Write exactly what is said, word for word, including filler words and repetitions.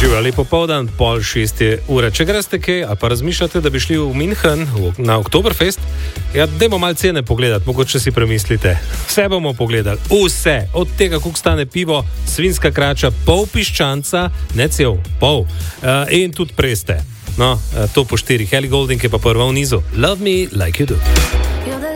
Živijo, lepo povdan, pol šest je ura. Če greste kaj, ali pa razmišljate, da bi šli v München na Oktoberfest, ja, dajmo malo cene pogledati, mogoče si premislite. Vse bomo pogledali, vse, od tega, koliko stane pivo, svinska krača, pol piščanca, ne cel, pol, uh, in tudi preste. No, uh, to po štirih. Ellie Goulding je pa prva v nizu. Love me like you do.